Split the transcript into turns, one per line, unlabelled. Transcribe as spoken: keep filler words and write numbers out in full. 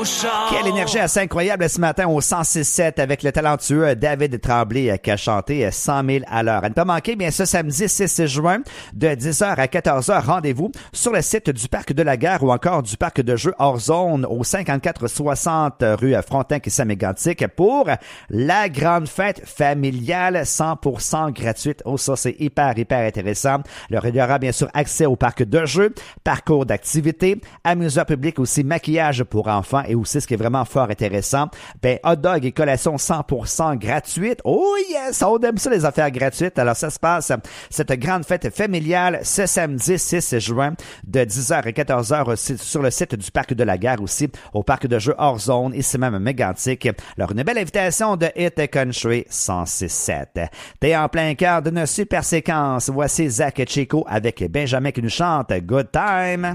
char.
Quelle énergie assez incroyable ce matin au cent six sept avec le talentueux David Tremblay qui a chanté cent mille à l'heure. À ne pas manquer, bien ce samedi six juin de dix heures à quatorze heures, rendez-vous sur le site du Parc de la Gare ou encore du Parc de jeux hors zone au cinquante-quatre soixante rue Frontenac et Saint-Mégantic pour la grande fête familiale cent pour cent gratuite. Oh, ça, c'est hyper, hyper intéressant. Alors, il y aura bien sûr accès au parc de jeux, parcours d'activités, amuseurs publics aussi, maquillage pour enfants et aussi, ce qui est vraiment fort intéressant, ben, hot dog et collation cent pour cent gratuite. Oh yes! On aime ça, les affaires gratuites. Alors, ça se passe, cette grande fête familiale, ce samedi six juin de dix heures à quatorze heures sur le site du Parc de la Gare aussi, au Parc de jeux hors zone, ici même à Mégantic. Alors, une belle invitation de Hit Country cent six sept. T'es en plein cœur d'une super séquence. Voici Zach Chico avec Benjamin qui nous chante Good Time.